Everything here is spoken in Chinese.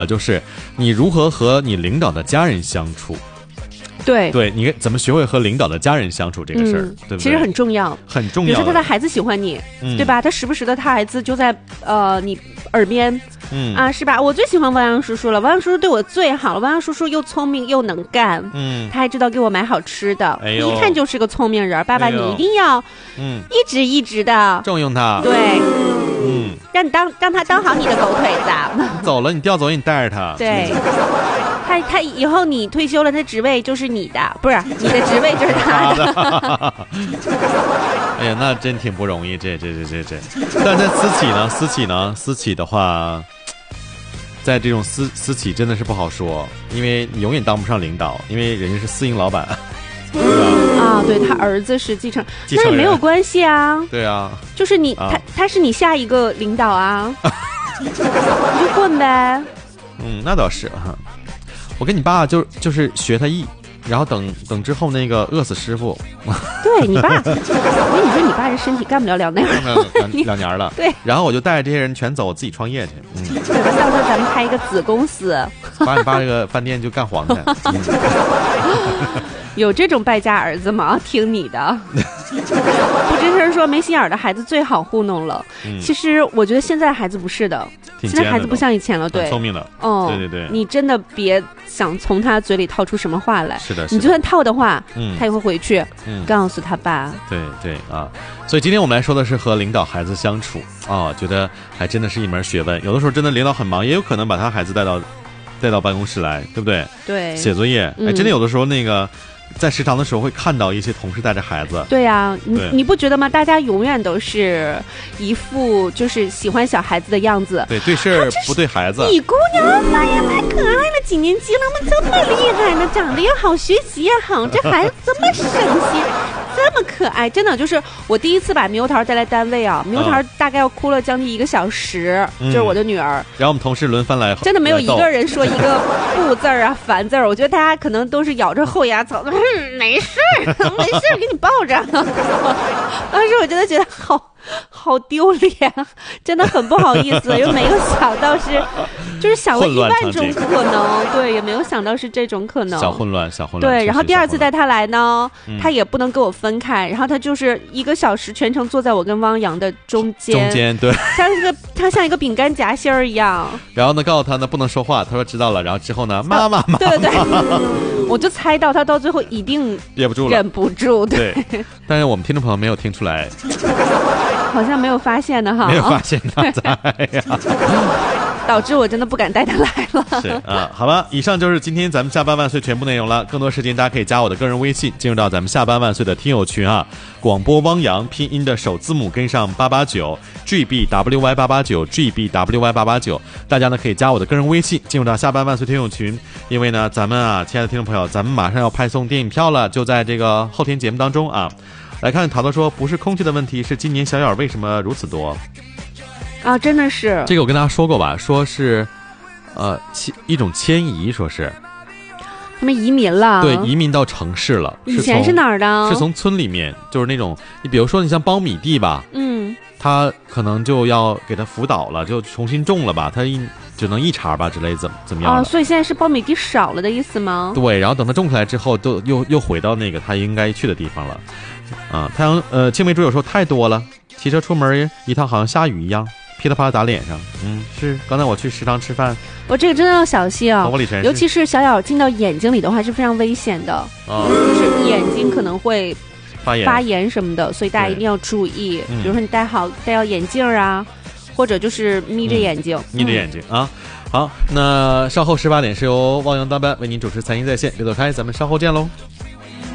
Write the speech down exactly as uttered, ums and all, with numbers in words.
就是你如何和你领导的家人相处。 对对，你怎么学会和领导的家人相处这个事儿、嗯，对不对？ 其实很重要， 很重要。 比如说他的孩子喜欢你，嗯、对吧？他时不时的他孩子就在呃你耳边，嗯啊，是吧？我最喜欢汪洋叔叔了，汪洋叔叔对我最好了，汪洋叔叔又聪明又能干，嗯，他还知道给我买好吃的，哎、一看就是个聪明人。爸爸，哎、你一定要，嗯，一直一直的重用他， 对。 嗯， 让你当让他当好你的狗腿子。 走了，你调走，你带着他。 对，他他以后你退休了，他职位就是你的，不是你的职位就是他的。 哎呀，那真挺不容易，这这这这这。但在私企呢，私企呢，私企的话，在这种私私企真的是不好说，因为你永远当不上领导，因为人家是私营老板。对吧？ 啊，对，他儿子是继承，那也没有关系啊。 对啊， 就是你，啊、他他是你下一个领导啊，你就混呗。 嗯，那倒是哈。我跟你爸就就是学他艺，然后等等之后那个饿死师傅。 对你爸，我跟你说，你爸这身体干不了两年， 两两年了。 对， 然后我就带着这些人全走，自己创业去。嗯， 对吧？到时候咱们开一个子公司， 把你爸这个饭店就干黄去。嗯有这种败家儿子吗？听你的。不吱声说没心眼的孩子最好糊弄了、嗯、其实我觉得现在孩子不是的， 现在孩子不像以前了，对， 聪明的。 哦， 对对对， 你真的别想从他嘴里套出什么话来。 是的， 你就算套的话、 嗯、 他也会回去、嗯、告诉他爸。 对对啊，所以今天我们来说的是和领导孩子相处啊，觉得还真的是一门学问。有的时候真的领导很忙，也有可能把他孩子带到带到办公室来，对不对？ 对， 写作业、嗯、哎，真的有的时候那个在食堂的时候会看到一些同事带着孩子。 对啊，你你不觉得吗？大家永远都是一副就是喜欢小孩子的样子。 对，对事儿不对孩子。 你姑娘哎呀太可爱了，几年级了吗？这么厉害呢，长得也好，学习也好，这孩子这么省心。这么可爱，真的就是我第一次把猕猴桃带来单位啊，猕猴桃大概要哭了将近一个小时、嗯、就是我的女儿。 然后我们同事轮番来， 真的没有一个人说一个不字儿啊烦字儿，我觉得大家可能都是咬着后牙走的、嗯、没事没事给你抱着。当时我真的觉得好好丢脸，真的很不好意思，又没有想到是就是想了一万种可能，对，也没有想到是这种可能， 小混乱小混乱。 对，然后第二次带他来呢、嗯、他也不能跟我分开，然后他就是一个小时全程坐在我跟汪洋的中间中间，对， 像一个他像一个饼干夹心儿一样。 然后呢告诉他呢不能说话，他说知道了，然后之后呢妈妈妈， 对对对，我就猜到他到最后一定忍不住了， 忍不住，对。 对，但是我们听众朋友没有听出来。 好像没有发现的哈， 没有发现他在呀， 导致我真的不敢带他来了。 是啊，好吧，以上就是今天咱们下班万岁全部内容了。更多时间大家可以加我的个人微信，进入到咱们下班万岁的听友群啊。广播汪洋拼音的首字母跟上八八九 G B W Y 八八九 G B W Y 八八九，大家呢可以加我的个人微信，进入到下班万岁听友群。因为呢，咱们啊，亲爱的听众朋友，咱们马上要派送电影票了，就在这个后天节目当中啊。来看淘淘说不是空气的问题，是今年小眼为什么如此多啊？真的是这个我跟大家说过吧，说是呃一种迁移，说是他们移民了， 对，移民到城市了。 以前是哪儿的？ 是从村里面，就是那种你比如说你像苞米地吧，嗯，他可能就要给他辅导了，就重新种了吧，他一只能一茬吧之类，怎么怎么样的、 哦、所以现在是苞米地少了的意思吗？ 对，然后等他种出来之后都又又回到那个他应该去的地方了啊。太阳呃青梅竹有说太多了，骑车出门一趟好像下雨一样，噼里啪啦打脸上。嗯，是刚才我去食堂吃饭， 我这个真的要小心啊，尤其是小咬进到眼睛里的话是非常危险的、哦、就是眼睛可能会发炎发炎什么的，所以大家一定要注意。比如说你戴好戴好眼镜啊，或者就是眯着眼睛、 嗯、眯着眼睛、嗯、啊。好，那稍后十八点是由汪洋当班为您主持财经在线，别走开，咱们稍后见喽。